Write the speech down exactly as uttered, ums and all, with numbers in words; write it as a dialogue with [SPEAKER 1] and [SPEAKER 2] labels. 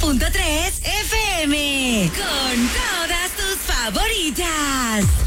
[SPEAKER 1] punto tres F M. Con todas tus favoritas.